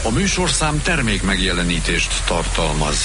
A műsorszám termék megjelenítést tartalmaz.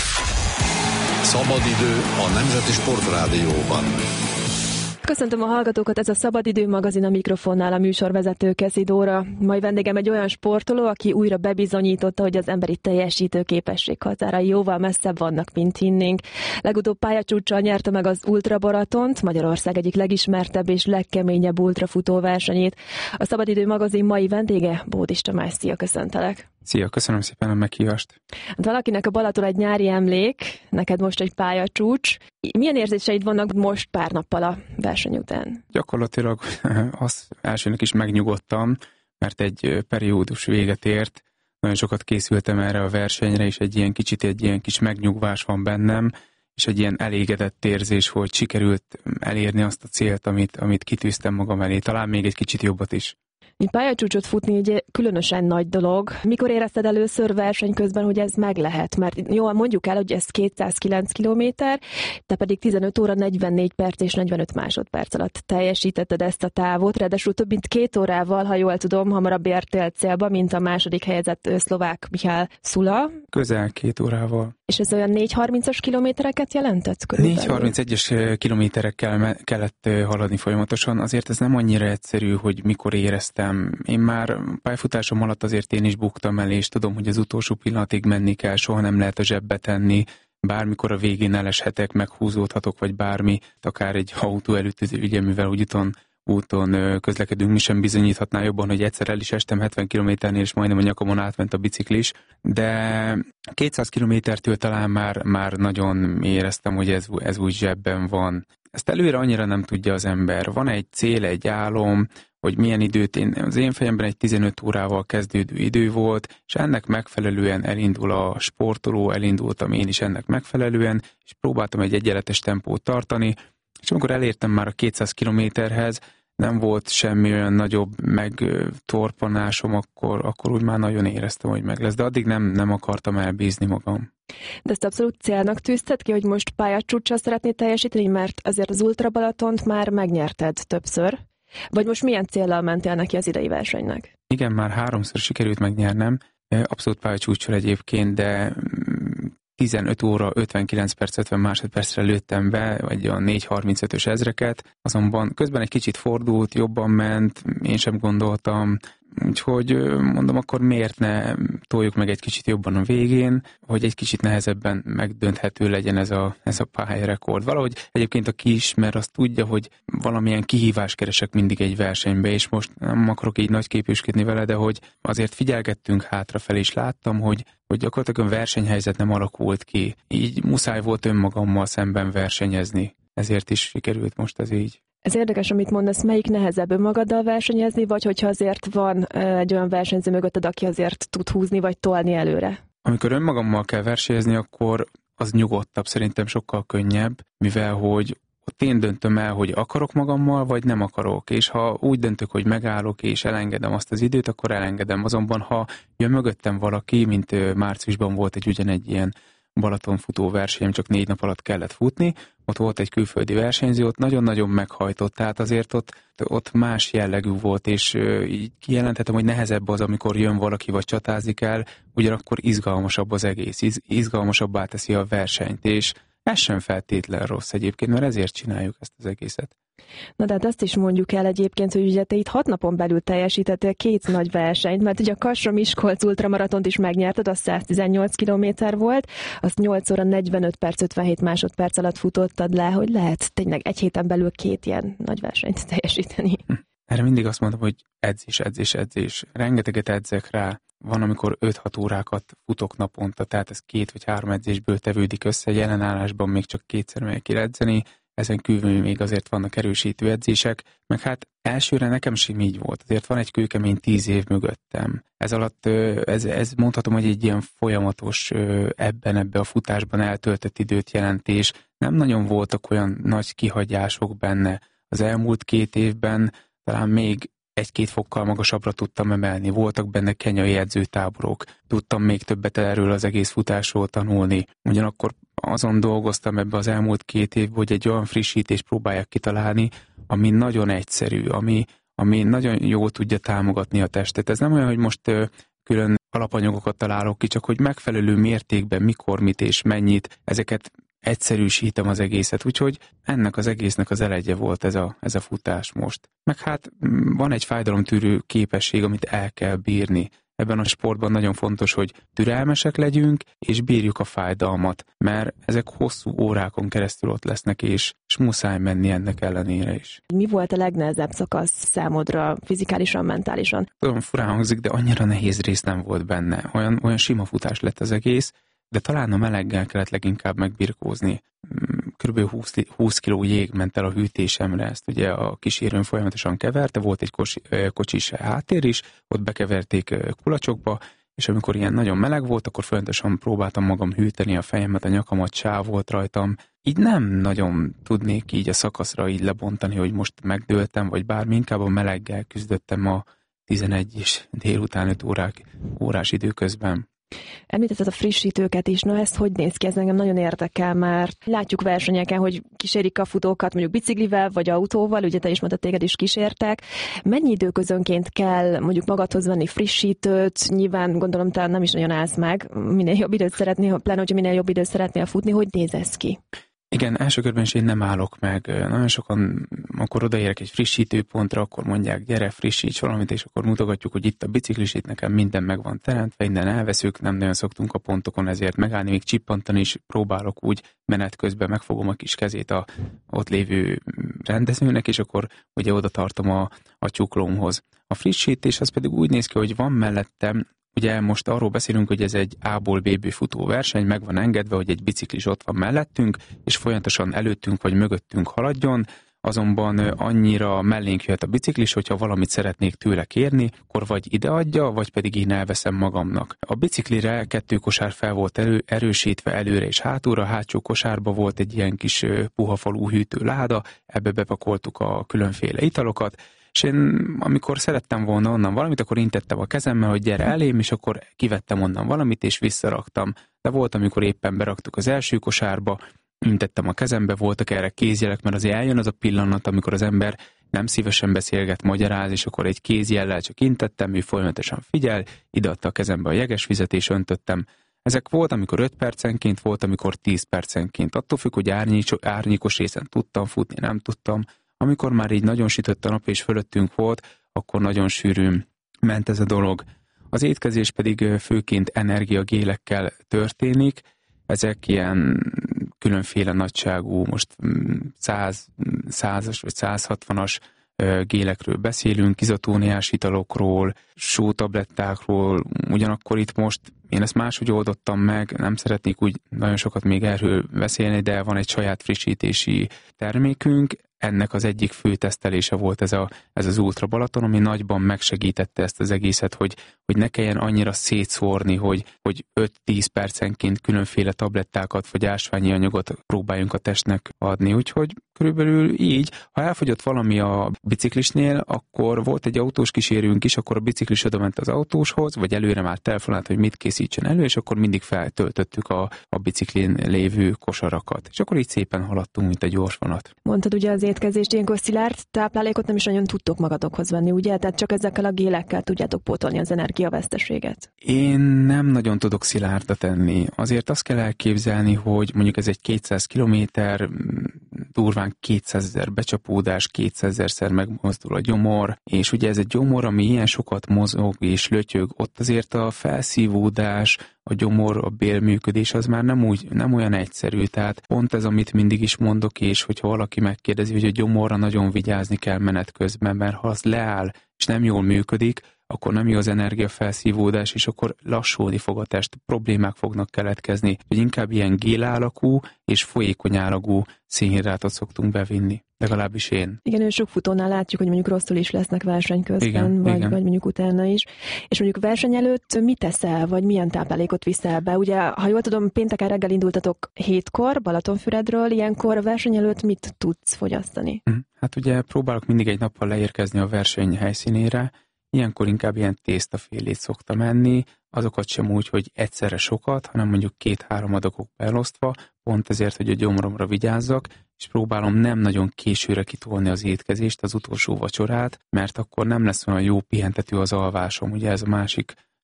Szabadidő a Nemzeti Sportrádióban. Köszöntöm a hallgatókat, ez a Szabadidő magazin, a mikrofonnál a műsorvezető Keszi Dóra. Mai vendégem egy olyan sportoló, aki újra bebizonyította, hogy az emberi teljesítő képesség határai jóval messzebb vannak, mint hinnénk. Legutóbb pályacsúccsal nyerte meg az ultrabaratont, Magyarország egyik legismertebb és legkeményebb ultrafutó versenyét. A Szabadidő magazin mai vendége Bódis Tamás. Szia, köszöntelek! Szia, köszönöm szépen a meghívást. Hát valakinek a Balaton egy nyári emlék, neked most egy pályacsúcs. Milyen érzéseid vannak most pár nappal a verseny után? Gyakorlatilag az elsőnek is megnyugodtam, mert egy periódus véget ért. Nagyon sokat készültem erre a versenyre, és egy ilyen kis megnyugvás van bennem, és egy ilyen elégedett érzés, hogy sikerült elérni azt a célt, amit kitűztem magam elé. Talán még egy kicsit jobbat is. Pályacsúcsot futni ugye különösen nagy dolog. Mikor érezted először verseny közben, hogy ez meg lehet? Mert jól mondjuk el, hogy ez 209 kilométer, te pedig 15 óra 44 perc és 45 másodperc alatt teljesítetted ezt a távot, ráadásul több mint 2 órával, ha jól tudom, hamarabb értél célba, mint a második helyezett szlovák Mihály Szula. Közel 2 órával. És ez olyan 4.30-as kilométereket jelentett? 4.31-es kilométerekkel kellett haladni folyamatosan. Azért ez nem annyira egyszerű, hogy mikor éreztem. Én már pályafutásom alatt azért én is buktam el, és tudom, hogy az utolsó pillanatig menni kell, soha nem lehet a zsebbe tenni. Bármikor a végén eleshetek, meghúzódhatok, vagy bármi, akár egy autó előtt, ugye, mivel úgy úton közlekedünk, mi sem bizonyíthatná jobban, hogy egyszer el is estem 70 kilométernél, és majdnem a nyakamon átment a biciklis, de 200 kilométertől talán már nagyon éreztem, hogy ez úgy zsebben van. Ezt előre annyira nem tudja az ember. Van egy cél, egy álom, hogy milyen időt az én fejemben egy 15 órával kezdődő idő volt, és ennek megfelelően elindul a sportoló, elindultam én is ennek megfelelően, és próbáltam egy egyenletes tempót tartani, és amikor elértem már a 200 kilométerhez, nem volt semmi olyan nagyobb megtorpanásom, akkor úgy már nagyon éreztem, hogy meg lesz, de addig nem akartam elbízni magam. De ezt abszolút célnak tűzted ki, hogy most pályacsúccsal szeretnéd teljesíteni, mert azért az Ultrabalatont már megnyerted többször? Vagy most milyen céllal mentél neki az idei versenynek? Igen, már 3-szor sikerült megnyernem, abszolút pályacsúccsal egyébként, de 15 óra 59 perc 50 másodpercre lőttem be, vagy olyan 4.35-ös ezreket, azonban közben egy kicsit fordult, jobban ment, én sem gondoltam, úgyhogy mondom, akkor miért ne toljuk meg egy kicsit jobban a végén, hogy egy kicsit nehezebben megdönthető legyen ez a pályarekord. Valahogy egyébként a kiismer azt tudja, hogy valamilyen kihívást keresek mindig egy versenybe, és most nem akarok így nagyképűsködni vele, de hogy azért figyelgettünk hátrafelé, és láttam, hogy gyakorlatilag a versenyhelyzet nem alakult ki. Így muszáj volt önmagammal szemben versenyezni. Ezért is sikerült most ez így. Ez érdekes, amit mondasz, melyik nehezebb, önmagaddal versenyezni, vagy hogyha azért van egy olyan versenyző mögötted, aki azért tud húzni, vagy tolni előre? Amikor önmagammal kell versenyezni, akkor az nyugodtabb, szerintem sokkal könnyebb, mivel hogy ott én döntöm el, hogy akarok magammal, vagy nem akarok, és ha úgy döntök, hogy megállok és elengedem azt az időt, akkor elengedem. Azonban, ha jön mögöttem valaki, mint márciusban volt egy ilyen Balatonfutó versenyem, csak 4 nap alatt kellett futni, ott volt egy külföldi versenyző, ott nagyon-nagyon meghajtott, tehát azért ott más jellegű volt, és így kijelenthetem, hogy nehezebb az, amikor jön valaki, vagy csatázik el, ugyanakkor izgalmasabb az egész, izgalmasabbá teszi a versenyt, és ez sem feltétlen rossz egyébként, mert ezért csináljuk ezt az egészet. Na de hát azt is mondjuk el egyébként, hogy ugye te itt 6 napon belül teljesítettél 2 nagy versenyt, mert ugye a Kassa-Miskolc ultramaratont is megnyerted, az 118 kilométer volt, azt 8 óra 45 perc 57 másodperc alatt futottad le, hogy lehet tényleg egy héten belül 2 ilyen nagy versenyt teljesíteni. Erre mindig azt mondom, hogy edzés. Rengeteget edzek rá. Van, amikor 5-6 órákat futok naponta, tehát ez 2 vagy 3 edzésből tevődik össze, jelenállásban még csak 2-szer megyek ki edzeni, ezen kívül még azért vannak erősítő edzések, meg hát elsőre nekem sem így volt, azért van egy kőkemény 10 év mögöttem. Ez alatt, ez mondhatom, hogy egy ilyen folyamatos ebbe a futásban eltöltött időt jelentés. Nem nagyon voltak olyan nagy kihagyások benne. Az elmúlt 2 évben talán még 1-2 fokkal magasabbra tudtam emelni. Voltak benne kenyai edzőtáborok. Tudtam még többet erről az egész futásról tanulni. Ugyanakkor azon dolgoztam ebbe az elmúlt 2 évben, hogy egy olyan frissítést próbáljak kitalálni, ami nagyon egyszerű, ami nagyon jól tudja támogatni a testet. Ez nem olyan, hogy most külön alapanyagokat találok ki, csak hogy megfelelő mértékben mikor, mit és mennyit, ezeket egyszerűsítem az egészet, úgyhogy ennek az egésznek az elegye volt ez a futás most. Meg hát van egy fájdalomtűrő képesség, amit el kell bírni. Ebben a sportban nagyon fontos, hogy türelmesek legyünk, és bírjuk a fájdalmat, mert ezek hosszú órákon keresztül ott lesznek, és muszáj menni ennek ellenére is. Mi volt a legnehezebb szakasz számodra fizikálisan, mentálisan? Tudom, furán hangzik, de annyira nehéz rész nem volt benne. Olyan sima futás lett az egész, de talán a meleggel kellett leginkább megbirkózni. Kb. 20 kg jég ment el a hűtésemre, ezt ugye a kísérőn folyamatosan keverte, volt egy kocsis háttér is, ott bekeverték kulacsokba, és amikor ilyen nagyon meleg volt, akkor folyamatosan próbáltam magam hűteni a fejemet, a nyakamat, sáv volt rajtam. Így nem nagyon tudnék így a szakaszra így lebontani, hogy most megdőltem, vagy bármi, inkább a meleggel küzdöttem a 11 és délután 5 órás időközben. Említetted a frissítőket is, na ez hogy néz ki? Ez engem nagyon érdekel, mert látjuk versenyeken, hogy kísérik a futókat mondjuk biciklivel vagy autóval, ugye te is mondtad, téged is kísértek. Mennyi időközönként kell mondjuk magadhoz venni frissítőt? Nyilván gondolom, te nem is nagyon állsz meg, minél jobb időt szeretnél, pláne, hogyha minél jobb időt szeretnél futni, hogy néz ez ki? Igen, első körben is én nem állok meg. Nagyon sokan, akkor odaérek egy frissítőpontra, akkor mondják, gyere, frissíts valamit, és akkor mutogatjuk, hogy itt a biciklis, itt nekem minden meg van teremtve, innen elveszünk, nem nagyon szoktunk a pontokon ezért megállni, még csippantani is próbálok úgy menet közben, megfogom a kis kezét a ott lévő rendezőnek, és akkor ugye oda tartom a csuklómhoz. A frissítés az pedig úgy néz ki, hogy van mellettem. Ugye most arról beszélünk, hogy ez egy A-ból B-be futó verseny, meg van engedve, hogy egy biciklis ott van mellettünk, és folyamatosan előttünk vagy mögöttünk haladjon, azonban annyira mellénk jöhet a biciklis, hogyha valamit szeretnék tőle kérni, akkor vagy ideadja, vagy pedig én elveszem magamnak. A biciklire 2 kosár fel volt erősítve előre és hátulra, a hátsó kosárba volt egy ilyen kis puhafalú hűtő láda, ebbe bepakoltuk a különféle italokat, és én, amikor szerettem volna onnan valamit, akkor intettem a kezemmel, hogy gyere elém, és akkor kivettem onnan valamit, és visszaraktam. De volt, amikor éppen beraktuk az első kosárba, intettem a kezembe, voltak erre kézjelek, mert azért eljön az a pillanat, amikor az ember nem szívesen beszélget, magyaráz, és akkor egy kézjellel csak intettem, ő folyamatosan figyel, ideadta a kezembe a jegesvizet, és öntöttem. Ezek volt, amikor 5 percenként, volt, amikor 10 percenként. Attól függ, hogy árnyékos részen tudtam futni, nem tudtam. Amikor már így nagyon sütött a nap és fölöttünk volt, akkor nagyon sűrűn ment ez a dolog. Az étkezés pedig főként energiagélekkel történik. Ezek ilyen különféle nagyságú, most 100-as vagy 160-as gélekről beszélünk, izotóniás italokról, sótablettákról, ugyanakkor itt most én ezt máshogy oldottam meg, nem szeretnék úgy nagyon sokat még erről beszélni, de van egy saját frissítési termékünk, ennek az egyik fő tesztelése volt ez az Ultra Balaton, ami nagyban megsegítette ezt az egészet, hogy ne kelljen annyira szétszórni, hogy 5-10 percenként különféle tablettákat vagy ásványi anyagot próbáljunk a testnek adni. Úgyhogy körülbelül így, ha elfogyott valami a biciklisnél, akkor volt egy autós kísérőnk is, akkor a biciklis odament az autóshoz, vagy előre már telefonált, hogy mit készítsen elő, és akkor mindig feltöltöttük a biciklin lévő kosarakat. És akkor így szépen haladtunk, mint egy gyorsvonat. Mondtad ugye az étkezést, ilyenkor szilárd táplálékot nem is nagyon tudtok magatokhoz venni, ugye? Tehát csak ezekkel a gélekkel tudjátok pótolni az energiaveszteséget. Én nem nagyon tudok szilárdat enni. Azért azt kell elképzelni, hogy mondjuk ez egy 200 kilométer, durván 200 000 becsapódás, 200 000-szer megmozdul a gyomor, és ugye ez egy gyomor, ami ilyen sokat mozog és lötyög, ott azért a felszívódás, a gyomor, a bélműködés az már nem olyan egyszerű, tehát pont ez, amit mindig is mondok, és hogyha valaki megkérdezi, hogy a gyomorra nagyon vigyázni kell menet közben, mert ha az leáll és nem jól működik, akkor nem jó az energiafelszívódás, és akkor lassulni fog a test, problémák fognak keletkezni, hogy inkább ilyen gél alakú és folyékony állagú szénhidrátot szoktunk bevinni. Legalábbis én. Igen, sok futónál látjuk, hogy mondjuk rosszul is lesznek verseny közben, vagy mondjuk utána is. És mondjuk verseny előtt mit teszel, vagy milyen táplálékot viszel be? Ugye, ha jól tudom, pénteken reggel indultatok 7-kor Balatonfüredről, ilyenkor verseny előtt mit tudsz fogyasztani? Hát ugye próbálok mindig egy nappal leérkezni a verseny helyszínére, ilyenkor inkább ilyen tésztafélét szoktam enni, azokat sem úgy, hogy egyszerre sokat, hanem mondjuk 2-3 adagokba elosztva, pont ezért, hogy a gyomromra vigyázzak, és próbálom nem nagyon későre kitolni az étkezést, az utolsó vacsorát, mert akkor nem lesz olyan jó pihentető az alvásom. Ugye ez a másik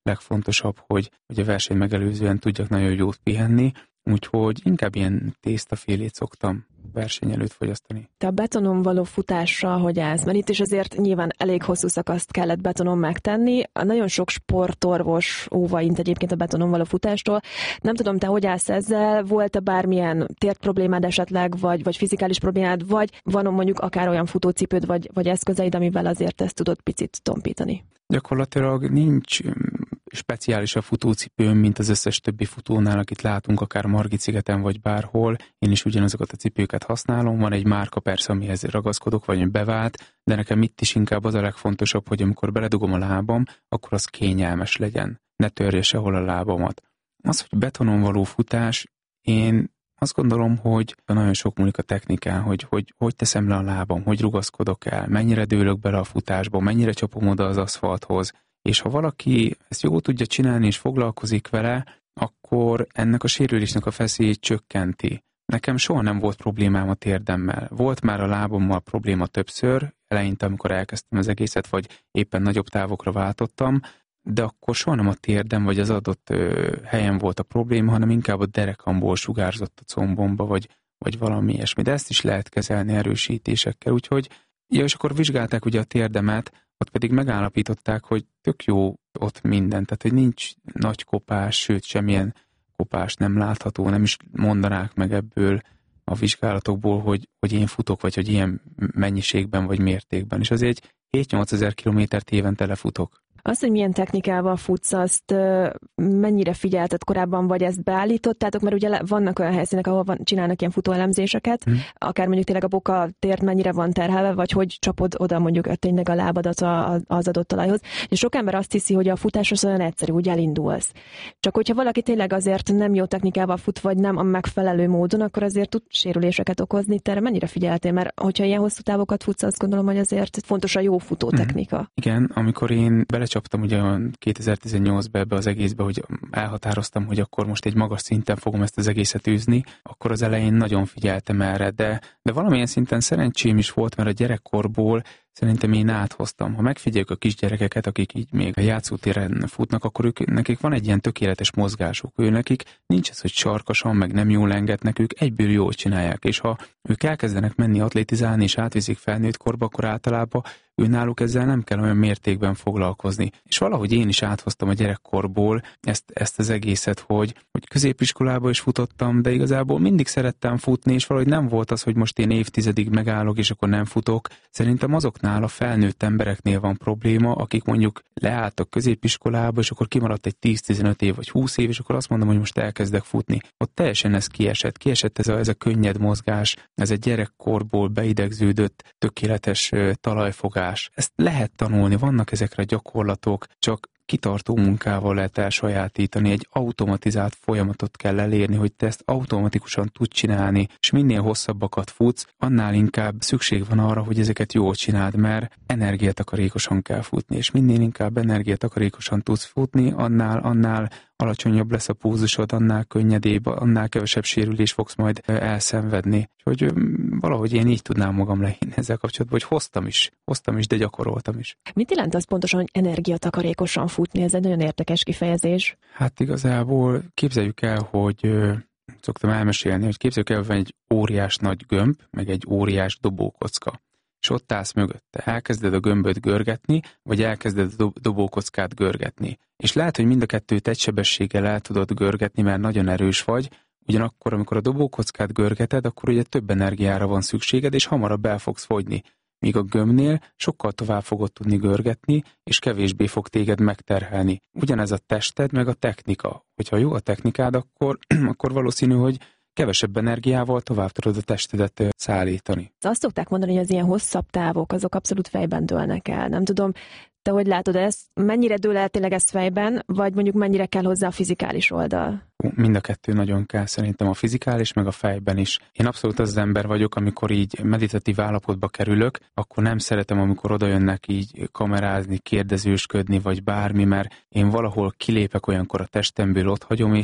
legfontosabb, hogy a verseny megelőzően tudjak nagyon jót pihenni, úgyhogy inkább ilyen tésztafélét szoktam verseny előtt fogyasztani. Te a betonon való futásra hogy állsz? Mert itt is azért nyilván elég hosszú szakaszt kellett betonon megtenni. Nagyon sok sportorvos óvaint egyébként a betonon való futástól. Nem tudom, te hogy állsz ezzel? Volt-e bármilyen térdproblémád esetleg, vagy fizikális problémád, vagy van mondjuk akár olyan futócipőd, vagy eszközeid, amivel azért ezt tudod picit tompítani? Gyakorlatilag nincs speciális a futócipőm, mint az összes többi futónál, akit látunk, akár Margit-szigeten vagy bárhol. Én is ugyanazokat a cipőket használom. Van egy márka persze, amihez ragaszkodok, vagy bevált, de nekem itt is inkább az a legfontosabb, hogy amikor beledugom a lábam, akkor az kényelmes legyen. Ne törje sehol a lábamat. Az, hogy betonon való futás, én azt gondolom, hogy nagyon sok múlik a technikán, hogy teszem le a lábam, hogy rugaszkodok el, mennyire dőlök bele a futásba, mennyire csapom oda az aszfalthoz. És ha valaki ezt jól tudja csinálni és foglalkozik vele, akkor ennek a sérülésnek a feszélyét csökkenti. Nekem soha nem volt problémám a térdemmel. Volt már a lábammal probléma többször, eleinte, amikor elkezdtem az egészet, vagy éppen nagyobb távokra váltottam, de akkor soha nem a térdem vagy az adott helyen volt a probléma, hanem inkább a derekamból sugárzott a combomba, vagy valami ilyesmi. De ezt is lehet kezelni erősítésekkel, úgyhogy és akkor vizsgálták ugye a térdemet, ott pedig megállapították, hogy tök jó ott minden, tehát hogy nincs nagy kopás, sőt semmilyen kopás nem látható, nem is mondanák meg ebből a vizsgálatokból, hogy én futok, vagy hogy ilyen mennyiségben vagy mértékben. És azért 7-8 ezer kilométert évente lefutok. Azt, hogy milyen technikával futsz, azt mennyire figyelted korábban, vagy ezt beállítottátok, mert ugye vannak olyan helyszínek, ahol csinálnak ilyen futóelemzéseket, akár mondjuk tényleg a boka tért mennyire van terhelve, vagy hogy csapod oda mondjuk tényleg a lábadat az adott talajhoz. És sok ember azt hiszi, hogy a futás az olyan egyszerű, úgy elindulsz. Csak hogyha valaki tényleg azért nem jó technikával fut, vagy nem a megfelelő módon, akkor azért tud sérüléseket okozni. Te erre mennyire figyeltél? Mert hogyha ilyen hosszú távokat futsz, azt gondolom, hogy azért fontos a jó futótechnika. Igen, amikor én belecsaptam ugye 2018-ben ebbe az egészbe, hogy elhatároztam, hogy akkor most egy magas szinten fogom ezt az egészet űzni, akkor az elején nagyon figyeltem erre, de valamilyen szinten szerencsém is volt, mert a gyerekkorból szerintem én áthoztam. Ha megfigyeljük a kisgyerekeket, akik így még a játszótéren futnak, akkor nekik van egy ilyen tökéletes mozgásuk. Nekik nincs ez, hogy sarkasan, meg nem jól engednek, ők egyből jól csinálják, és ha ők elkezdenek menni atlétizálni, és átviszik felnőtt korba, akkor általában náluk ezzel nem kell olyan mértékben foglalkozni. És valahogy én is áthoztam a gyerekkorból ezt az egészet, hogy középiskolában is futottam, de igazából mindig szerettem futni, és valahogy nem volt az, hogy most én évtizedig megállok, és akkor nem futok. Szerintem azoknál a felnőtt embereknél van probléma, akik mondjuk leálltak középiskolába, és akkor kimaradt egy 10-15 év vagy 20 év, és akkor azt mondom, hogy most elkezdek futni. Ott teljesen ez kiesett ez a könnyed mozgás, ez egy gyerekkorból beidegződött, tökéletes talajfogás. Ezt lehet tanulni, vannak ezekre gyakorlatok, csak kitartó munkával lehet elsajátítani, egy automatizált folyamatot kell elérni, hogy te ezt automatikusan tud csinálni, és minél hosszabbakat futsz, annál inkább szükség van arra, hogy ezeket jól csináld, mert energiatakarékosan kell futni, és minél inkább energiatakarékosan tudsz futni, annál alacsonyabb lesz a pulzusod, annál könnyedébb, annál kevesebb sérülés fogsz majd elszenvedni. Úgyhogy valahogy én így tudnám magam lehinni ezzel kapcsolatban, hogy hoztam is, de gyakoroltam is. Mit jelent az pontosan, hogy energiatakarékosan futni? Ez egy nagyon érdekes kifejezés. Hát igazából képzeljük el, hogy szoktam elmesélni, hogy képzeljük el, hogy van egy óriás nagy gömb, meg egy óriás dobókocka. És ott állsz mögötte. Elkezded a gömböt görgetni, vagy elkezded a dobókockát görgetni. És lehet, hogy mind a kettőt egy sebességgel el tudod görgetni, mert nagyon erős vagy, ugyanakkor, amikor a dobókockát görgeted, akkor ugye több energiára van szükséged, és hamarabb el fogsz fogyni. Míg a gömbnél sokkal tovább fogod tudni görgetni, és kevésbé fog téged megterhelni. Ugyanez a tested, meg a technika. Hogyha jó a technikád, akkor valószínű, hogy kevesebb energiával tovább tudod a testedet szállítani. Azt szokták mondani, hogy az ilyen hosszabb távok, azok abszolút fejben dőlnek el. Nem tudom, te hogy látod ezt? Mennyire dől el tényleg ez fejben, vagy mondjuk mennyire kell hozzá a fizikális oldal? Mind a kettő nagyon kell szerintem, a fizikális, meg a fejben is. Én abszolút az ember vagyok, amikor így meditatív állapotba kerülök, akkor nem szeretem, amikor odajönnek így kamerázni, kérdezősködni, vagy bármi, mert én valahol kilépek olyankor a testemből, ott hagyom, és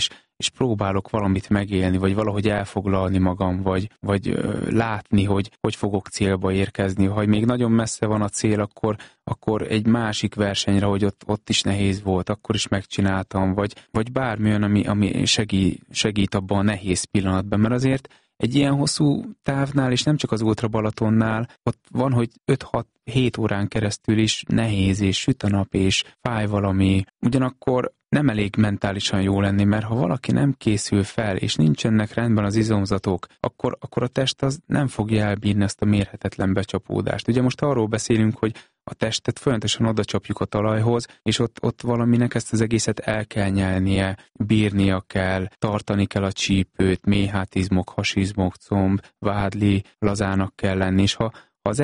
és próbálok valamit megélni, vagy valahogy elfoglalni magam, vagy látni, hogy fogok célba érkezni. Ha még nagyon messze van a cél, akkor egy másik versenyre, hogy ott is nehéz volt, akkor is megcsináltam, vagy bármi olyan, ami segít abban a nehéz pillanatban, mert azért egy ilyen hosszú távnál, és nem csak az Ultra Balatonnál, ott van, hogy 5-6-7 órán keresztül is nehéz, és süt a nap, és fáj valami. Ugyanakkor nem elég mentálisan jó lenni, mert ha valaki nem készül fel, és nincsenek rendben az izomzatok, akkor a test az nem fogja elbírni ezt a mérhetetlen becsapódást. Ugye most arról beszélünk, hogy a testet folyamatosan oda csapjuk a talajhoz, és ott valaminek ezt az egészet el kell nyelnie, bírnia kell, tartani kell a csípőt, méhátizmok, hasizmok, comb, vádli, lazának kell lenni, és ha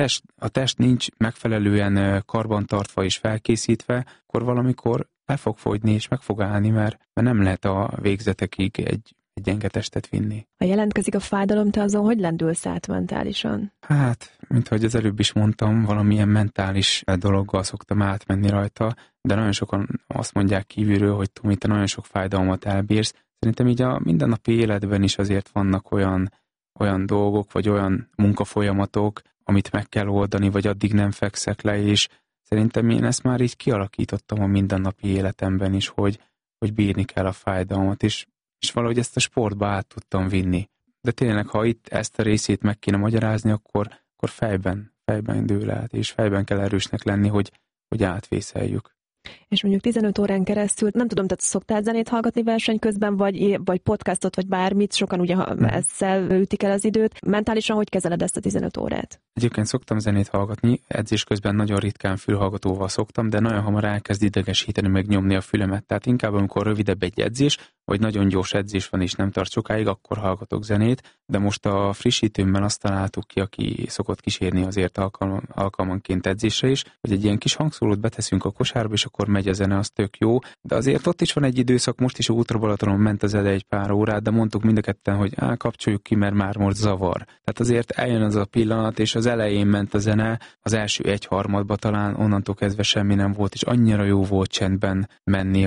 a test nincs megfelelően karbantartva és felkészítve, akkor valamikor el fog fogyni és meg fog állni, mert nem lehet a végzetekig egy gyenge testet vinni. Ha jelentkezik a fájdalom, te azon hogy lendülsz át mentálisan? Hát, mint ahogy az előbb is mondtam, valamilyen mentális dologgal szoktam átmenni rajta, de nagyon sokan azt mondják kívülről, hogy Tomi, te nagyon sok fájdalmat elbírsz. Szerintem így a mindennapi életben is azért vannak olyan dolgok, vagy olyan munkafolyamatok, amit meg kell oldani, vagy addig nem fekszek le, és szerintem én ezt már így kialakítottam a mindennapi életemben is, hogy bírni kell a fájdalmat, és valahogy ezt a sportba át tudtam vinni. De tényleg, ha itt ezt a részét meg kéne magyarázni, akkor fejben dől át, és fejben kell erősnek lenni, hogy átvészeljük. És mondjuk 15 órán keresztül, nem tudom, tehát szoktál zenét hallgatni verseny közben, vagy podcastot, vagy bármit, sokan ugye ezzel ütik el az időt. Mentálisan hogy kezeled ezt a 15 órát? Egyébként szoktam zenét hallgatni, edzés közben nagyon ritkán fülhallgatóval szoktam, de nagyon hamar elkezd idegesíteni, meg nyomni a fülemet. Tehát inkább, amikor rövidebb egy edzés, vagy nagyon gyors edzés van és nem tart sokáig, akkor hallgatok zenét, de most a frissítőmmel azt találtuk ki, aki szokott kísérni azért alkalmanként edzésre is, hogy egy ilyen kis hangszólót beteszünk a kosárba, és akkor megy a zene, az tök jó, de azért ott is van egy időszak, most is a Ultra Balatonon ment az egy pár órát, de mondtuk mind a ketten, hogy kapcsoljuk ki, mert már most zavar. Tehát azért eljön az a pillanat, és az elején ment a zene, az első 1/3 talán, onnantól kezdve semmi nem volt, és annyira jó volt csendben menni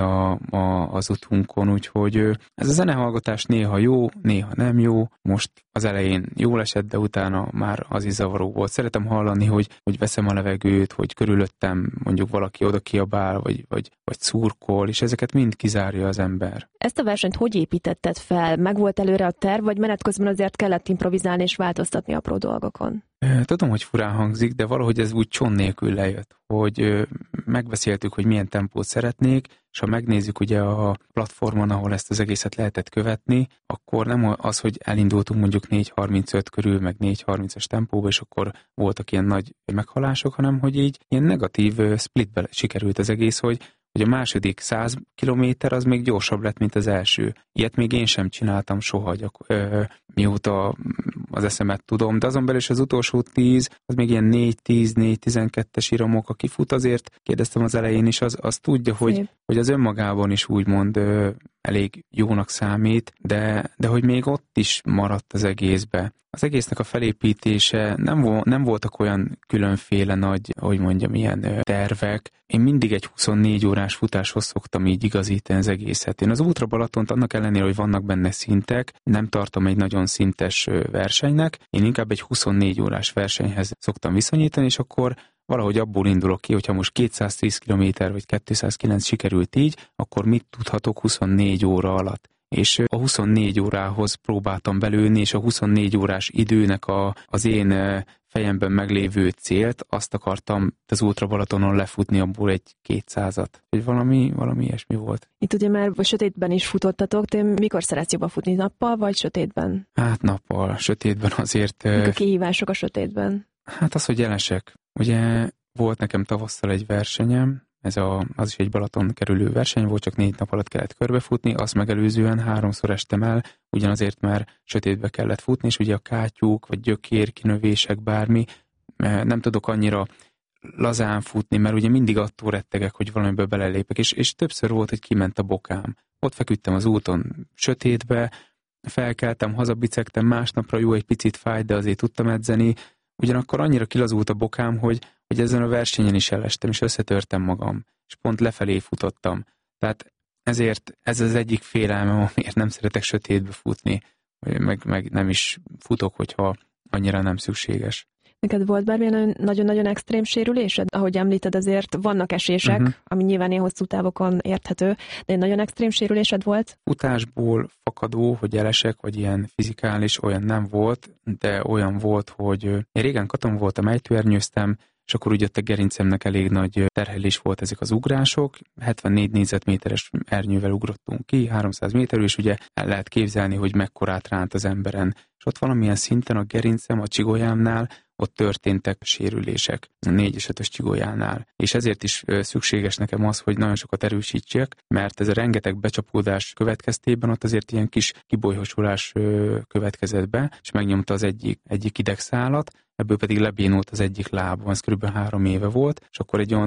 az utunkon, úgyhogy ez a zenehallgatás néha jó, néha nem jó. Most az elején jól esett, de utána már az is zavaró volt. Szeretem hallani, hogy veszem a levegőt, hogy körülöttem mondjuk valaki oda kiabál, vagy szurkol, és ezeket mind kizárja az ember. Ezt a versenyt hogy építetted fel? Meg volt előre a terv, vagy menet közben azért kellett improvizálni és változtatni apró dolgokon? Tudom, hogy furán hangzik, de valahogy ez úgy cson nélkül lejött, hogy megbeszéltük, hogy milyen tempót szeretnék, és ha megnézzük ugye a platformon, ahol ezt az egészet lehetett követni, akkor nem az, hogy elindultunk mondjuk 4:35 körül, meg 4:30-as tempóba, és akkor voltak ilyen nagy meghalások, hanem hogy így ilyen negatív splitbe sikerült az egész, hogy a második 100 kilométer az még gyorsabb lett, mint az első. Ilyet még én sem csináltam soha, mióta az eszemet tudom, de azon belül is az utolsó 10, az még ilyen 4:10, 4:12-es iramok, aki fut, azért kérdeztem az elején is, az tudja, hogy az önmagában is úgymond elég jónak számít, de hogy még ott is maradt az egészbe. Az egésznek a felépítése nem voltak olyan különféle nagy, hogy mondjam, ilyen tervek. Én mindig egy 24 órás futáshoz szoktam így igazítani az egészet. Én az Ultra Balatont annak ellenére, hogy vannak benne szintek, nem tartom egy nagyon szintes versenynek. Én inkább egy 24 órás versenyhez szoktam viszonyítani, és akkor valahogy abból indulok ki, hogyha most 210 km vagy 209 sikerült így, akkor mit tudhatok 24 óra alatt? És a 24 órához próbáltam belőni, és a 24 órás időnek az én fejemben meglévő célt, azt akartam az Ultra Balatonon lefutni, abból egy 200-at. Vagy valami ilyesmi volt. Itt ugye már sötétben is futottatok, te mikor szeretsz jobban futni, nappal vagy sötétben? Hát nappal, sötétben azért. Mik a kihívások a sötétben? Hát az, hogy jelesek. Ugye volt nekem tavasszal egy versenyem, az is egy Balaton kerülő verseny volt, csak 4 nap alatt kellett körbefutni, azt megelőzően 3-szor estem el, ugyanazért már sötétbe kellett futni, és ugye a kátyúk, vagy gyökér, kinövések, bármi, nem tudok annyira lazán futni, mert ugye mindig attól rettegek, hogy valamiből belelépek, és többször volt, hogy kiment a bokám. Ott feküdtem az úton sötétbe, felkeltem, hazabicegtem, másnapra jó, egy picit fájt, de azért tudtam edzeni, ugyanakkor annyira kilazult a bokám, hogy ezen a versenyen is elestem, és összetörtem magam, és pont lefelé futottam. Tehát ezért ez az egyik félelmem, amiért nem szeretek sötétbe futni, meg nem is futok, hogyha annyira nem szükséges. Neked volt bármilyen nagyon-nagyon extrém sérülésed? Ahogy említed, azért vannak esések, ami nyilván ilyen hosszú távokon érthető, de egy nagyon extrém sérülésed volt? Futásból fakadó, hogy elesek, vagy ilyen fizikális, olyan nem volt, de olyan volt, hogy én régen katon voltam, ejtőernyőztem, és akkor úgy jött a gerincemnek elég nagy terhelés volt ezek az ugrások. 74 négyzetméteres ernyővel ugrottunk ki, 300 méterű, és ugye el lehet képzelni, hogy mekkorát ránt az emberen. És ott valamilyen szinten a gerincem, a csigolyámnál, ott történtek sérülések, a 4 és 5-ös csigolyánál. És ezért is szükséges nekem az, hogy nagyon sokat erősítsek, mert ez a rengeteg becsapódás következtében ott azért ilyen kis kibolyhosulás következett be, és megnyomta az egyik idegszálat, ebből pedig lebénult az egyik lábam, ez kb. 3 éve volt, és akkor egy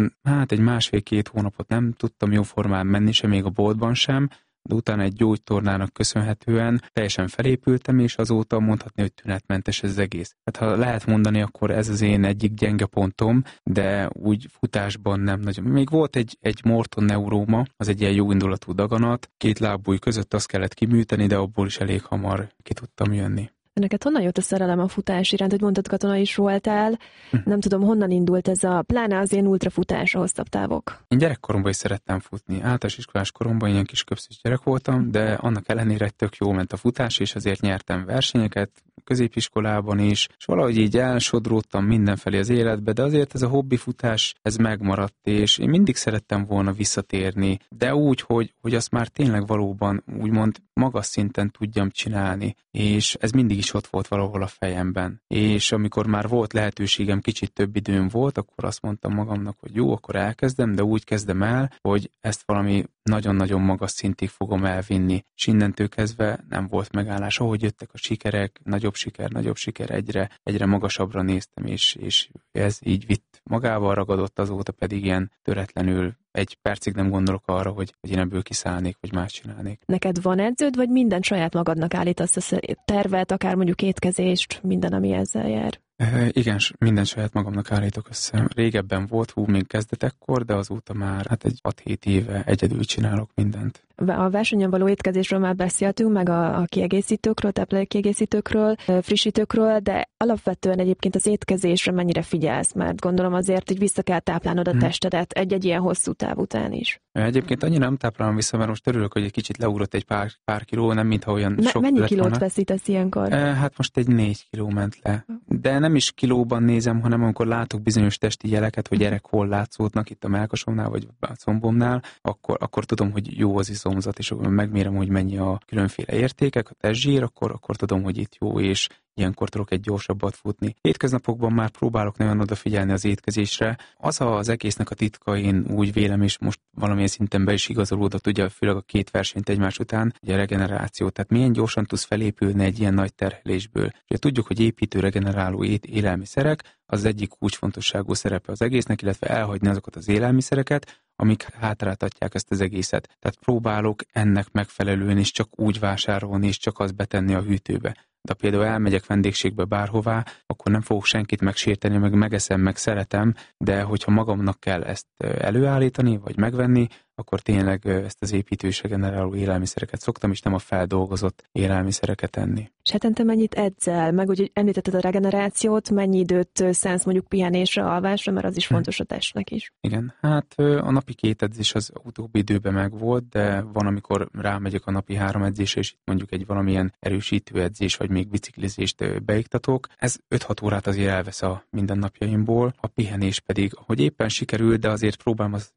1,5-2 hónapot nem tudtam jóformán menni, sem még a boltban sem, de utána egy gyógytornának köszönhetően teljesen felépültem, és azóta mondhatni, hogy tünetmentes ez az egész. Hát ha lehet mondani, akkor ez az én egyik gyenge pontom, de úgy futásban nem nagyon. Még volt egy Morton neuróma, az egy ilyen jó indulatú daganat, 2 lábúj között azt kellett kiműteni, de abból is elég hamar ki tudtam jönni. Neked honnan jött a szerelem a futás iránt, hogy mondtad, katona is voltál? Nem tudom, honnan indult ez pláne az ilyen ultrafutás, a hosszabb távok? Én gyerekkoromban is szerettem futni. Általános iskolás koromban ilyen kis köpszűs gyerek voltam, de annak ellenére tök jó ment a futás, és azért nyertem versenyeket, középiskolában is, és valahogy így elsodródtam mindenfelé az életbe, de azért ez a hobbifutás, ez megmaradt, és én mindig szerettem volna visszatérni, de úgy, hogy azt már tényleg valóban úgymond magas szinten tudjam csinálni, és ez mindig is ott volt valahol a fejemben. És amikor már volt lehetőségem, kicsit több időm volt, akkor azt mondtam magamnak, hogy jó, akkor elkezdem, de úgy kezdem el, hogy ezt valami nagyon-nagyon magas szintig fogom elvinni. És innentől kezdve nem volt megállás. Ahogy jöttek a sikerek, nagyobb siker, egyre magasabbra néztem, és ez így vitt magával ragadott, azóta pedig ilyen töretlenül egy percig nem gondolok arra, hogy én ebből kiszállnék, vagy más csinálnék. Neked van edződ, vagy mindent saját magadnak állítasz a tervet, akár mondjuk étkezést, minden, ami ezzel jár? Igen, minden saját magamnak állítok össze. Régebben volt, még kezdetekkor, de azóta már egy 6-7 éve egyedül csinálok mindent. A versenyen való étkezésről már beszéltünk, meg a kiegészítőkről, táplálékkiegészítőkről, frissítőkről, de alapvetően egyébként az étkezésre mennyire figyelsz, mert gondolom azért, hogy vissza kell táplálnod a testedet egy ilyen hosszú táv után is. Egyébként annyira nem táplálom vissza, mert most örülök, hogy egy kicsit leugrott egy pár kiló, nem mintha olyan sok mennyi kilót veszítesz ilyenkor? Hát most egy 4 kiló ment le. De nem is kilóban nézem, hanem amikor látok bizonyos testi jeleket, hogy gyerek hol látszódnak itt a mellkasomnál, vagy a combomnál, akkor tudom, hogy jó az izomzat, és megmérem, hogy mennyi a különféle értékek, a testzsír, akkor tudom, hogy itt jó, és ilyenkor tudok egy gyorsabbat futni. Hétköznapokban már próbálok nagyon odafigyelni az étkezésre. Az egésznek a titka, én úgy vélem, és most valamilyen szinten be is igazolódott, ugye főleg a 2 versenyt egymás után, ugye a regeneráció. Tehát milyen gyorsan tudsz felépülni egy ilyen nagy terhelésből. Ugye tudjuk, hogy építő, regeneráló élelmiszerek az egyik kulcsfontosságú szerepe az egésznek, illetve elhagyni azokat az élelmiszereket, amik hátráltatják ezt az egészet. Tehát próbálok ennek megfelelően is csak úgy vásárolni, és csak azt betenni a hűtőbe. De például elmegyek vendégségbe bárhová, akkor nem fogok senkit megsérteni, meg megeszem, meg szeretem, de hogyha magamnak kell ezt előállítani, vagy megvenni, akkor tényleg ezt az építős regeneráló élelmiszereket szoktam, és nem a feldolgozott élelmiszereket enni. És hetente mennyit edzel? Meg úgy említetted a regenerációt, mennyi időt szánsz mondjuk pihenésre, alvásra, mert az is fontos a testnek is. Igen, hát a napi 2 edzés az utóbbi időben megvolt, de van, amikor rámegyek a napi 3 edzésre, és itt mondjuk egy valamilyen erősítő edzés, vagy még biciklizést beiktatok. Ez 5-6 órát azért elvesz a mindennapjaimból, a pihenés pedig, hogy éppen sikerül, de azért próbálom az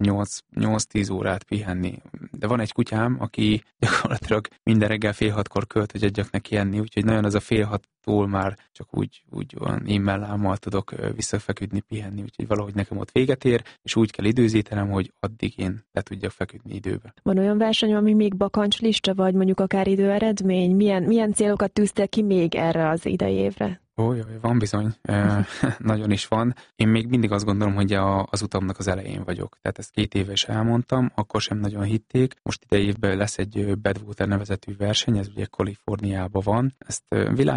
8-10 órát pihenni. De van egy kutyám, aki gyakorlatilag minden reggel 5:30-kor költ, hogy adjak neki enni, úgyhogy nagyon az a 5:30-tól már csak úgy olyan immellámmal tudok visszafeküdni, pihenni, úgyhogy valahogy nekem ott véget ér, és úgy kell időzítenem, hogy addig én le tudjak feküdni időbe. Van olyan verseny, ami még bakancslista, vagy mondjuk akár időeredmény? Milyen célokat tűztél ki még erre az idei évre? Van bizony. Nagyon is van. Én még mindig azt gondolom, hogy az utamnak az elején vagyok. Tehát ezt 2 éve is elmondtam, akkor sem nagyon hitték. Most idei évben lesz egy Badwater nevezetű verseny, ez ugye Kaliforniában van. Ezt világ egyik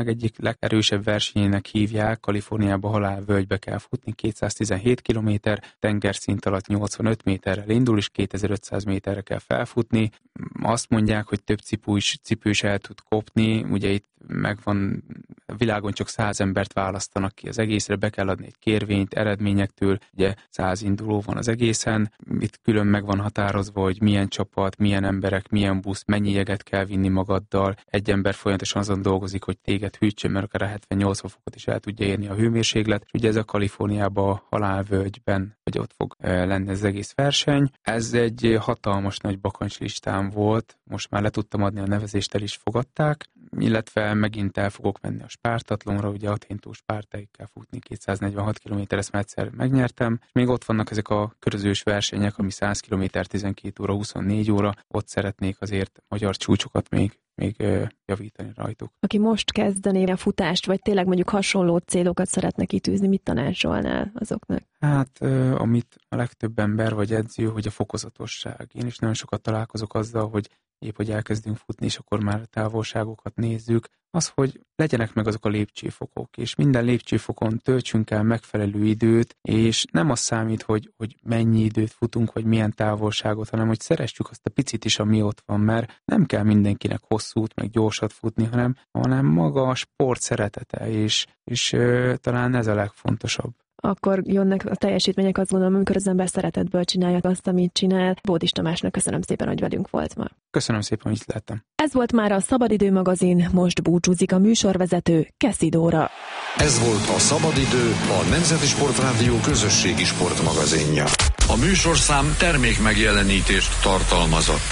legerősebb versenyének hívják, Kaliforniába halálvölgybe kell futni, 217 km, tengerszint alatt 85 méterrel indul, és 2500 méterre kell felfutni. Azt mondják, hogy több cipő is el tud kopni, ugye itt megvan, a világon csak 100 embert választanak ki az egészre, be kell adni egy kérvényt eredményektől, ugye 100 induló van az egészen, itt külön meg van határozva, hogy milyen csapat, milyen emberek, milyen busz, mennyi jeget kell vinni magaddal, egy ember folyamatosan azon dolgozik, hogy téged hűtsön, mert akár 70-80 fokot is el tudja érni a hőmérséklet, és ugye ez a Kaliforniában halálvölgyben, hogy ott fog lenni az egész verseny. Ez egy hatalmas nagy bakancslistám volt, most már le tudtam adni a nevezést, el is fogadták, illetve megint el fogok menni a Spártatlonra, ugye Athéntól Spártáig kell futni, 246 km, ezt már egyszer megnyertem, és még ott vannak ezek a körözős versenyek, ami 100 km, 12 óra, 24 óra, ott szeretnék azért magyar csúcsokat még javítani rajtuk. Aki most kezdené a futást, vagy tényleg mondjuk hasonló célokat szeretne kitűzni, mit tanácsolnál azoknak? Hát, amit a legtöbb ember vagy edző, hogy a fokozatosság. Én is nagyon sokat találkozok azzal, hogy épp, hogy elkezdünk futni, és akkor már távolságokat nézzük. Az, hogy legyenek meg azok a lépcsőfokok, és minden lépcsőfokon töltsünk el megfelelő időt, és nem az számít, hogy mennyi időt futunk, vagy milyen távolságot, hanem hogy szeressük azt a picit is, ami ott van, mert nem kell mindenkinek hosszút, meg gyorsat futni, hanem maga a sport szeretete, és talán ez a legfontosabb. Akkor jönnek a teljesítmények, azt gondolom, amikor az ember szeretetből csinálja azt, amit csinál. Bódis Tamásnak köszönöm szépen, hogy velünk volt ma. Köszönöm szépen, hogy itt lehettem. Ez volt már a Szabadidő magazin, most búcsúzik a műsorvezető, Keszi Dóra. Ez volt a Szabadidő, a Nemzeti Sportrádió közösségi sportmagazinja. A műsorszám termék megjelenítést tartalmazott.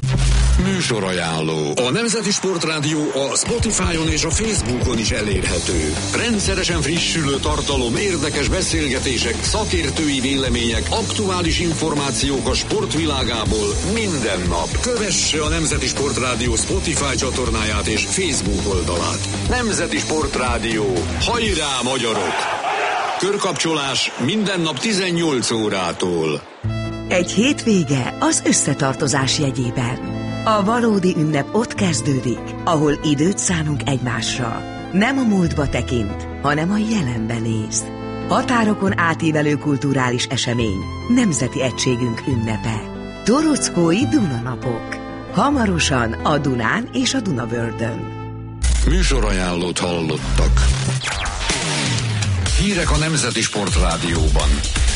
Műsorajánló. A Nemzeti Sportrádió a Spotify-on és a Facebookon is elérhető. Rendszeresen frissülő tartalom, érdekes beszélgetések, szakértői vélemények, aktuális információk a sportvilágából minden nap. Kövesse a Nemzeti Sportrádió Spotify csatornáját és Facebook oldalát. Nemzeti Sportrádió. Hajrá, magyarok! Körkapcsolás minden nap 18 órától. Egy hétvége az összetartozás jegyében. A valódi ünnep ott kezdődik, ahol időt szánunk egymásra. Nem a múltba tekint, hanem a jelenben néz. Határokon átívelő kulturális esemény, nemzeti egységünk ünnepe. Torockói Dunanapok. Hamarosan a Dunán és a Dunavördön. Műsorajánlót hallottak. Hírek a Nemzeti Sportrádióban.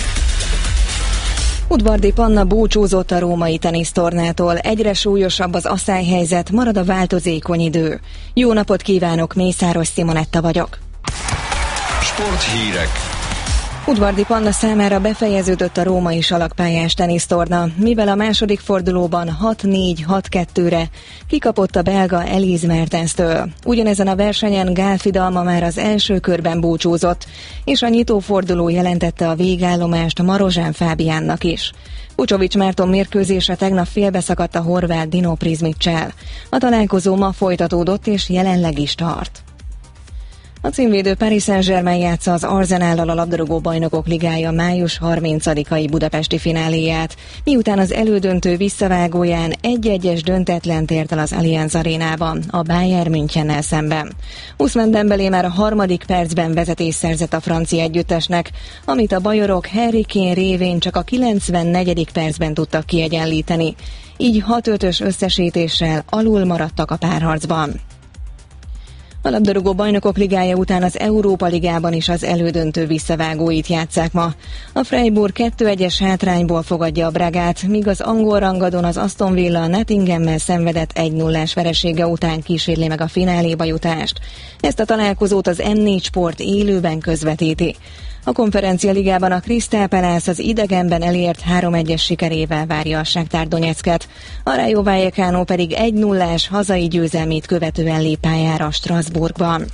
Udvardi Panna búcsúzott a római tenisztornától, egyre súlyosabb az asszályhelyzet, marad a változékony idő. Jó napot kívánok, Mészáros Simonetta vagyok. Sporthírek. Udvardi Panna számára befejeződött a római salakpályás tenisztorna, mivel a második fordulóban 6-4-6-2-re kikapott a belga Elise Mertenstől. Ugyanezen a versenyen Gál Fidalma már az első körben búcsúzott, és a nyitóforduló jelentette a végállomást Marozsán Fábiánnak is. Bucsovics Márton mérkőzése tegnap félbeszakadt a horvát Dino Prizmicsel. A találkozó ma folytatódott, és jelenleg is tart. A címvédő Paris Saint-Germain játsza az Arsenállal a labdarúgó bajnokok ligája május 30-ai budapesti fináléját, miután az elődöntő visszavágóján 1-1-es döntetlent ért el az Allianz arénában, a Bayern Münchennel szemben. Ousmane Dembélé már a harmadik percben vezetés szerzett a francia együttesnek, amit a bajorok Harry Kane révén csak a 94. percben tudtak kiegyenlíteni. Így 6-5-ös összesítéssel alul maradtak a párharcban. A labdarúgó bajnokok ligája után az Európa ligában is az elődöntő visszavágóit játsszák ma. A Freiburg 2-1-es hátrányból fogadja a Bragát, míg az angol rangadón az Aston Villa Nottingham-mel szenvedett 1-0-ás veresége után kísérli meg a fináléba jutást. Ezt a találkozót az M4 Sport élőben közvetíti. A Konferencia Ligában a Crystal Palace az idegenben elért 3-1-es sikerével várja a Shakhtar Donetsket, a Rayo Vallecano pedig 1-0-ás hazai győzelmét követően lép pályára Strasbourgban.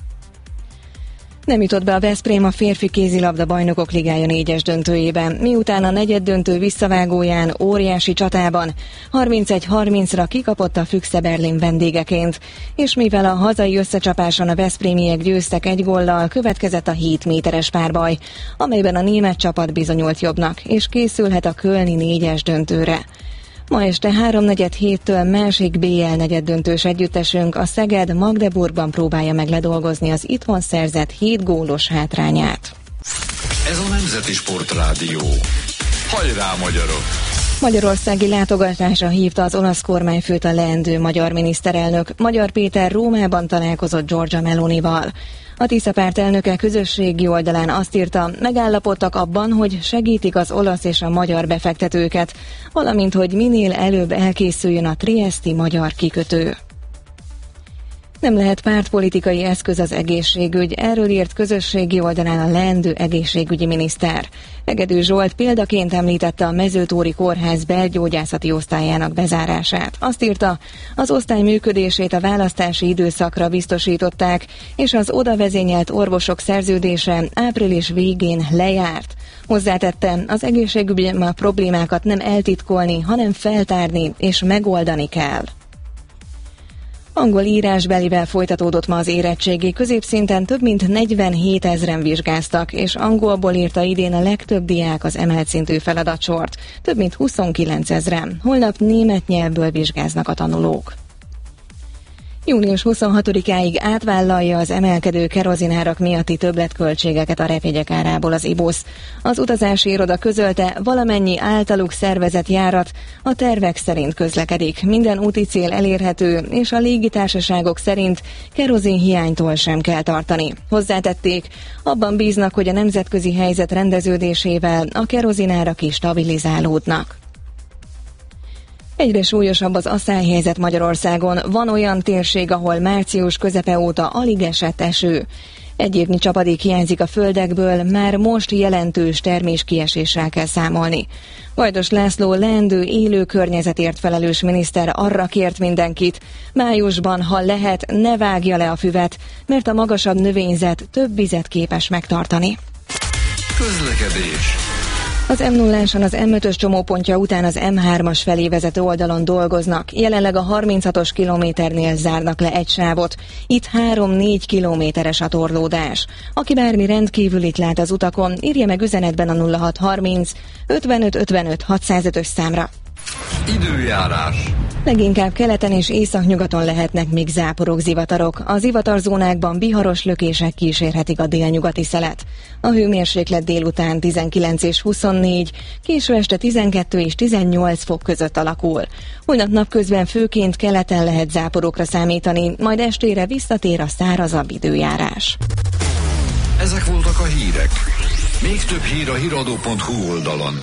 Nem jutott be a Veszprém a férfi kézilabda bajnokok ligája 4-es döntőjében, miután a negyeddöntő visszavágóján óriási csatában 31-30-ra kikapott a Füchse Berlin vendégeként, és mivel a hazai összecsapáson a veszprémiek győztek 1 góllal, következett a 7 méteres párbaj, amelyben a német csapat bizonyult jobbnak, és készülhet a kölni 4-es döntőre. Ma este 3:47-től másik BL negyeddöntős együttesünk, a Szeged Magdeburgban próbálja meg ledolgozni az itthon szerzett 7 gólos hátrányát. Ez a Nemzeti Sportrádió. Hajrá, magyarok! Magyarországi látogatásra hívta az olasz kormányfőt a leendő magyar miniszterelnök. Magyar Péter Rómában találkozott Giorgia Melonival. A Tisza párt elnöke közösségi oldalán azt írta, megállapodtak abban, hogy segítik az olasz és a magyar befektetőket, valamint hogy minél előbb elkészüljön a trieszti magyar kikötő. Nem lehet pártpolitikai eszköz az egészségügy, erről írt közösségi oldalán a leendő egészségügyi miniszter. Hegedű Zsolt példaként említette a Mezőtóri Kórház belgyógyászati osztályának bezárását. Azt írta, az osztály működését a választási időszakra biztosították, és az oda vezényelt orvosok szerződése április végén lejárt. Hozzátette, az egészségügyben a problémákat nem eltitkolni, hanem feltárni és megoldani kell. Angol írásbelivel folytatódott ma az érettségi, középszinten több mint 47 000 vizsgáztak, és angolból írta idén a legtöbb diák az emelt szintű feladatsort, több mint 29 000. Holnap német nyelvből vizsgáznak a tanulók. Június 26-áig átvállalja az emelkedő kerozinárak miatti többletköltségeket a repjegyek árából az IBUS. Az utazási iroda közölte, valamennyi általuk szervezett járat a tervek szerint közlekedik. Minden úti cél elérhető, és a légitársaságok szerint kerozinhiánytól sem kell tartani. Hozzátették, abban bíznak, hogy a nemzetközi helyzet rendeződésével a kerozinárak is stabilizálódnak. Egyre súlyosabb az asszályhelyzet Magyarországon. Van olyan térség, ahol március közepe óta alig esett eső. Egy évnyi csapadék hiányzik a földekből, már most jelentős terméskieséssel kell számolni. Vajdos László leendő élő környezetért felelős miniszter arra kért mindenkit, májusban, ha lehet, ne vágja le a füvet, mert a magasabb növényzet több vizet képes megtartani. Közlekedés. Az M0-áson az M5-ös csomópontja után az M3-as felé vezető oldalon dolgoznak. Jelenleg a 36-os kilométernél zárnak le egy sávot. Itt 3-4 kilométeres a torlódás. Aki bármi rendkívülit lát az utakon, írja meg üzenetben a 0630 55 55 605-ös számra. Időjárás. Leginkább keleten és északnyugaton lehetnek még záporok, zivatarok. Az zivatarzónákban viharos lökések kísérhetik a délnyugati szelet. A hőmérséklet délután 19 és 24, késő este 12 és 18 fok között alakul. Holnap napközben főként keleten lehet záporokra számítani, majd estére visszatér a szárazabb időjárás. Ezek voltak a hírek. Még több hír a hiradó.hu oldalon.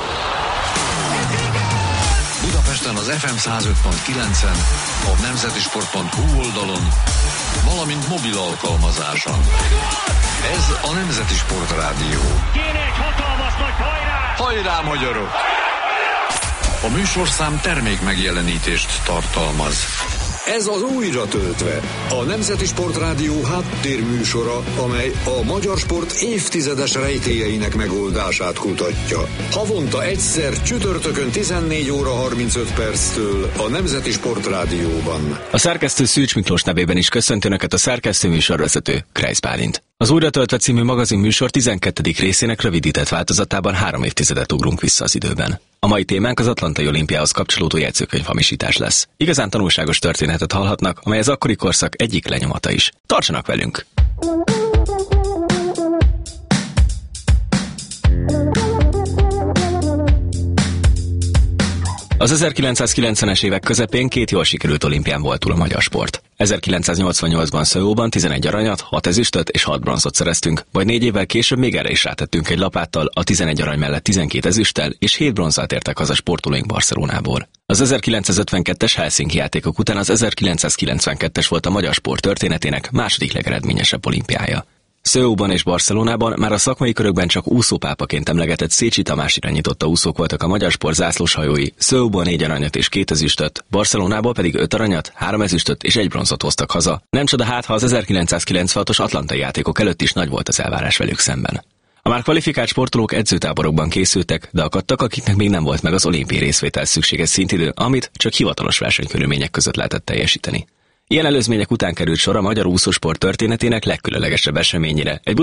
Budapesten az FM 105.9-en, a nemzetisport.hu oldalon, valamint mobil alkalmazáson. Ez a Nemzeti Sportrádió. Kéne egy hatalmas nagy hajrá! Hajrá, magyarok! A műsorszám termék megjelenítést tartalmaz. Ez az újra töltve, a Nemzeti Sportrádió háttérműsora, amely a magyar sport évtizedes rejtélyeinek megoldását kutatja. Havonta egyszer csütörtökön 14 óra 35 perctől a Nemzeti Sportrádióban. A szerkesztő Szűcs Miklós nevében is köszönt Önöket a szerkesztő műsorvezető, Kreisz Bálint. Az Újra töltve című magazinműsor 12. részének rövidített változatában 3 évtizedet ugrunk vissza az időben. A mai témánk az Atlantai Olimpiához kapcsolódó jegyzőkönyvhamisítás lesz. Igazán tanulságos történetet hallhatnak, amely az akkori korszak egyik lenyomata is. Tartsanak velünk! Az 1990-es évek közepén 2 jól sikerült olimpián volt túl a magyar sport. 1988-ban Szeulban 11 aranyat, 6 ezüstöt és 6 bronzot szereztünk, majd 4 évvel később még erre is rátettünk egy lapáttal, a 11 arany mellett 12 ezüsttel és 7 bronzzal tértek haza sportolóink Barcelonából. Az 1952-es Helsinki játékok után az 1992-es volt a magyar sport történetének második legeredményesebb olimpiája. Szeulban és Barcelonában már a szakmai körökben csak úszópápaként emlegetett Szécsi Tamás irányította úszók voltak a magyar sport zászlós hajói. Szeulban 4 aranyat és 2 ezüstöt, Barcelonából pedig 5 aranyat, 3 ezüstöt és 1 bronzot hoztak haza. Nem csoda hát, ha az 1996-os atlantai játékok előtt is nagy volt az elvárás velük szemben. A már kvalifikált sportolók edzőtáborokban készültek, de akadtak, akiknek még nem volt meg az olimpiai részvétel szükséges szintidő, amit csak hivatalos versenykörülmények között lehetett teljesíteni. Ilyen előzmények után került sor a magyar úszósport történetének legkülönlegesebb eseményére, egy